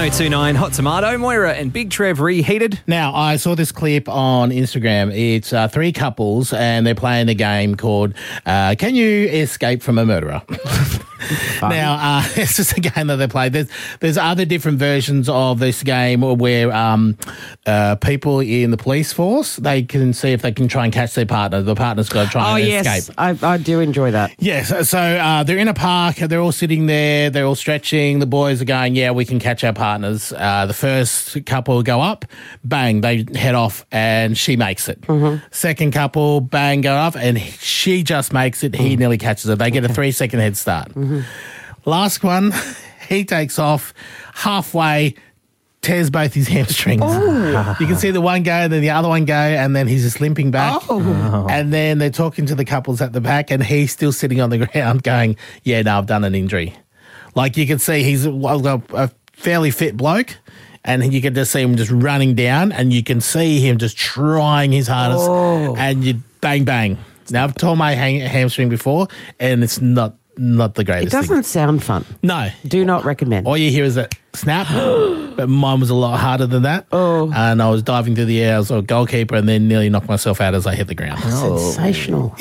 1029 Hot Tomato, Moira and Big Trev reheated. Now, I saw this clip on Instagram. It's three couples and they're playing a game called Can You Escape from a Murderer? Now, it's just a game that they play. There's other different versions of this game where people in the police force, they can see if they can try and catch their partner. The partner's got to try and escape. I do enjoy that. Yes, so they're in a park, they're all sitting there, they're all stretching, the boys are going, yeah, we can catch our partners. The first couple go up, bang, they head off and she makes it. Mm-hmm. Second couple, bang, go off and she just makes it, he nearly catches it. They get a 3-second head start. Mm-hmm. Last one, he takes off halfway, tears both his hamstrings. Oh. You can see the one go, and then the other one go, and then he's just limping back. Oh. And then they're talking to the couples at the back, and he's still sitting on the ground going, yeah, no, I've done an injury. Like you can see he's a fairly fit bloke, and you can just see him just running down, and you can see him just trying his hardest, and you bang, bang. Now, I've torn my hamstring before, and it's not the greatest thing. It doesn't sound fun. No. Do not recommend. All you hear is a snap, but mine was a lot harder than that. Oh. And I was diving through the air. I was a goalkeeper and then nearly knocked myself out as I hit the ground. Oh. Sensational.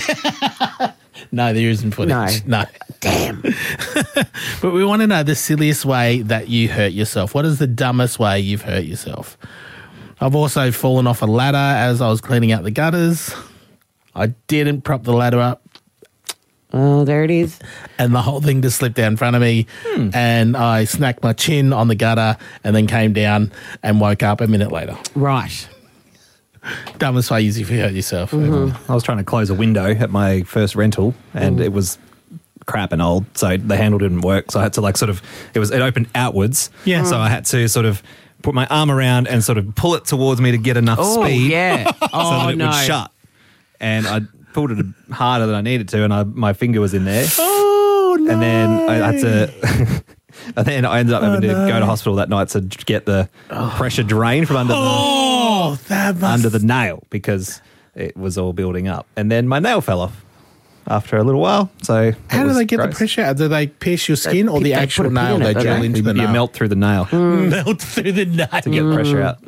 No, there isn't footage. No. Damn. But we want to know the silliest way that you hurt yourself. What is the dumbest way you've hurt yourself? I've also fallen off a ladder as I was cleaning out the gutters. I didn't prop the ladder up. Oh, there it is. And the whole thing just slipped down in front of me and I smacked my chin on the gutter and then came down and woke up a minute later. Right. Dumbest way you hurt yourself. Mm-hmm. I was trying to close a window at my first rental and it was crap and old, so the handle didn't work. So I had to it opened outwards. Yeah. So I had to sort of put my arm around and sort of pull it towards me to get enough speed. Yeah. So that it would shut. And I pulled it harder than I needed to, and my finger was in there. Oh, no. And then I had to... and then I ended up having to go to hospital that night to get the pressure drain from under under the nail because it was all building up. And then my nail fell off after a little while. So how do they get the pressure out? Do they pierce your skin or the actual nail? They drill into the nail. You melt through the nail. Melt through the nail. To get the pressure out.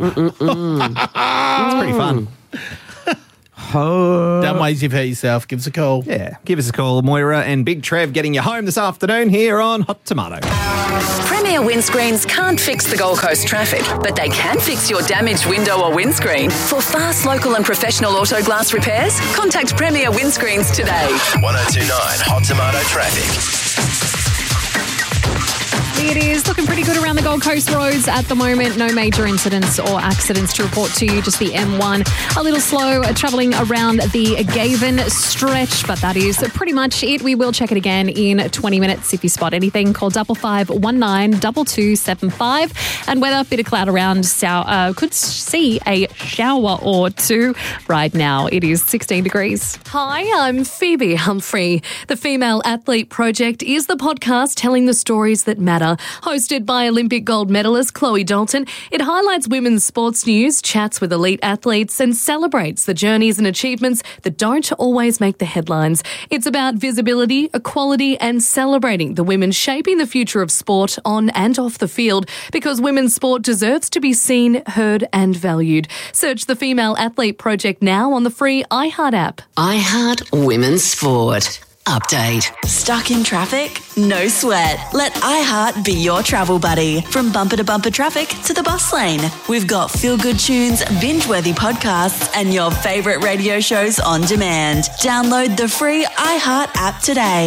It's pretty fun. Dumb ways you've hurt yourself. Give us a call. Yeah, give us a call. Moira and Big Trev getting you home this afternoon here on Hot Tomato. Premier Windscreens can't fix the Gold Coast traffic, but they can fix your damaged window or windscreen. For fast, local and professional auto glass repairs, contact Premier Windscreens today. 1029 Hot Tomato traffic. It is looking pretty good around the Gold Coast roads at the moment. No major incidents or accidents to report to you, just the M1. A little slow travelling around the Gavin stretch, but that is pretty much it. We will check it again in 20 minutes. If you spot anything, call 5519 2275. And weather, bit of cloud around, could see a shower or two. Right now, it is 16 degrees. Hi, I'm Phoebe Humphrey. The Female Athlete Project is the podcast telling the stories that matter. Hosted by Olympic gold medalist Chloe Dalton, it highlights women's sports news, chats with elite athletes, and celebrates the journeys and achievements that don't always make the headlines. It's about visibility, equality, and celebrating the women shaping the future of sport on and off the field, because women's sport deserves to be seen, heard, and valued. Search the Female Athlete Project now on the free iHeart app. iHeart Women's Sport. Update. Stuck in traffic? No sweat. Let iHeart be your travel buddy. From bumper to bumper traffic to the bus lane. We've got feel-good tunes, binge-worthy podcasts, and your favourite radio shows on demand. Download the free iHeart app today.